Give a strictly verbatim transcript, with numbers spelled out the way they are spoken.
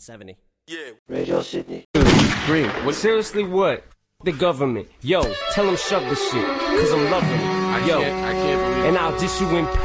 seventy. Yeah. Radio Sydney. Green. Well, seriously, what? The government. Yo, tell them shove the shit, cause I'm loving it. I Yo, can't, I can't believe and I'll dish you in